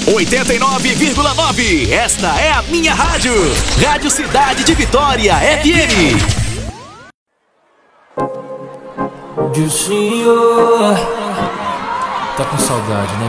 89,9. Esta é a minha rádio. Rádio Cidade de Vitória FM. De senhor. Tá com saudade, né,